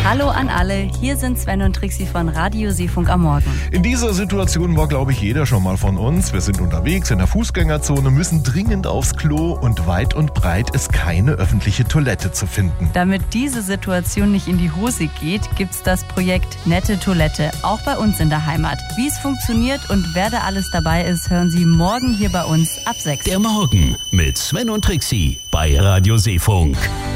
Hallo an alle, hier sind Sven und Trixi von Radio Seefunk am Morgen. In dieser Situation war, glaube ich, jeder schon mal von uns. Wir sind unterwegs in der Fußgängerzone, müssen dringend aufs Klo und weit und breit ist keine öffentliche Toilette zu finden. Damit diese Situation nicht in die Hose geht, gibt's das Projekt Nette Toilette, auch bei uns in der Heimat. Wie es funktioniert und wer da alles dabei ist, hören Sie morgen hier bei uns ab 6. Der Morgen mit Sven und Trixi bei Radio Seefunk.